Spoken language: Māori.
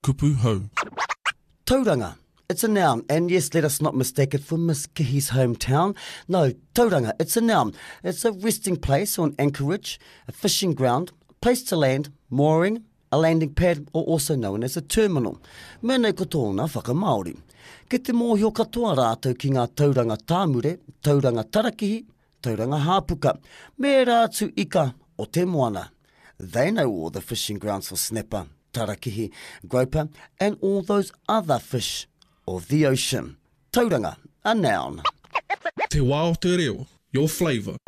kupu hau. Tauranga. It's a noun, and yes, let us not mistake it for Miss Kihi's hometown. No, tauranga, it's a noun. It's a resting place or an anchorage, a fishing ground, a place to land, mooring, a landing pad, or also known as a terminal. Mēnei ko tōna whakamaori. Ke te mōhio katoa rātou ki ngā tauranga tāmure, tauranga tarakihi, tauranga hāpuka, me rātu ika o te moana. They know all the fishing grounds for snapper, tarakihi, groper, and all those other fish of the ocean. Tauranga, a noun. Te wā o te reo, your flavour.